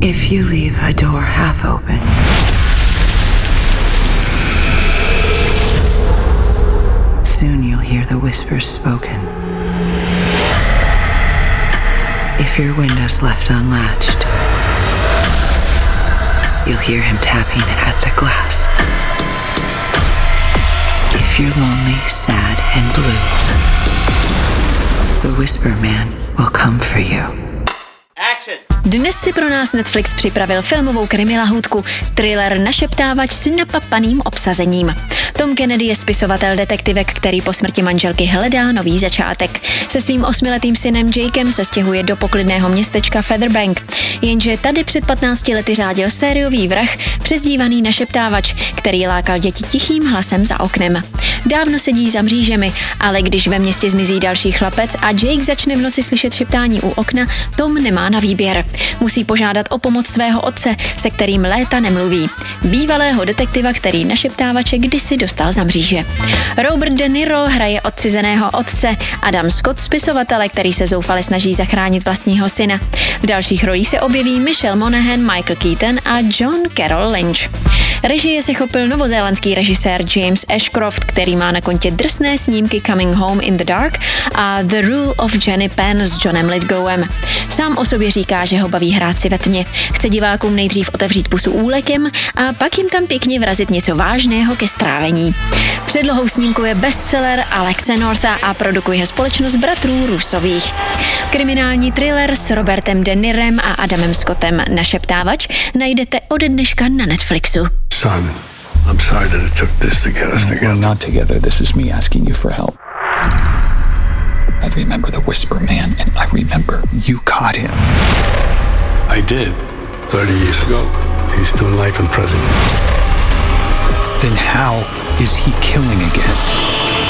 If you leave a door half open, soon you'll hear the whispers spoken. If your window's left unlatched, you'll hear him tapping at the glass. If you're lonely, sad, and blue, the Whisper Man will come for you. Dnes si pro nás Netflix připravil filmovou krimilahůdku, thriller našeptávač s napapaným obsazením. Tom Kennedy je spisovatel detektivek, který po smrti manželky hledá nový začátek. Se svým 8letým synem Jakem se stěhuje do poklidného městečka Featherbank. Jenže tady před 15 lety řádil sériový vrah přezdívaný našeptávač, který lákal děti tichým hlasem za oknem. Dávno sedí za mřížemi, ale když ve městě zmizí další chlapec a Jake začne v noci slyšet šeptání u okna, Tom nemá na výběr. Musí požádat o pomoc svého otce, se kterým léta nemluví. Bývalého detektiva, který našeptávače kdysi dostal za mříže. Robert De Niro hraje odcizeného otce, Adam Scott spisovatele, který se zoufale snaží zachránit vlastního syna. V dalších rolích se objeví Michelle Monaghan, Michael Keaton a John Carroll Lynch. Režie se chopil novozélandský režisér James Ashcroft, který má na kontě drsné snímky Coming Home in the Dark a The Rule of Jenny Penn s Johnem Lithgowem. Sám o sobě říká, že ho baví hrát si ve tmě. Chce divákům nejdřív otevřít pusu úlekem a pak jim tam pěkně vrazit něco vážného ke strávení. Předlohou snímku je bestseller Alexe Northa a produkuje společnost bratrů Russových. Kriminální thriller s Robertem De Nirem a Adamem Scottem Našeptávač najdete ode dneška na Netflixu. Simon, I'm sorry that it took this to get us together. We're not together. This is me asking you for help. I remember the Whisper Man, and I remember you caught him. I did, 30 years ago. He's doing life in prison. Then how is he killing again?